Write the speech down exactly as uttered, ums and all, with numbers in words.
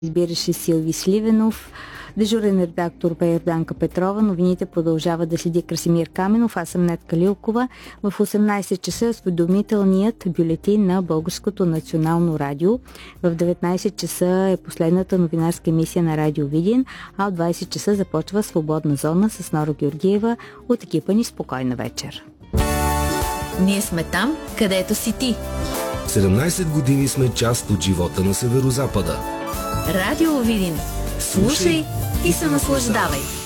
Избираше Силви Сливенов, дежурен редактор бе Йорданка Петрова, новините продължава да следи Красимир Каменов, аз съм Нетка Лилкова. В осемнайсет часа е осведомителният бюлетин на Българското национално радио. В деветнайсет часа е последната новинарска емисия на Радио Видин, а от двайсет часа започва Свободна зона с Нора Георгиева от екипа ни. Спокойна вечер. Ние сме там, където си ти. седемнайсет години сме част от живота на Северозапада. Радио Видин. Слушай и се наслаждавай.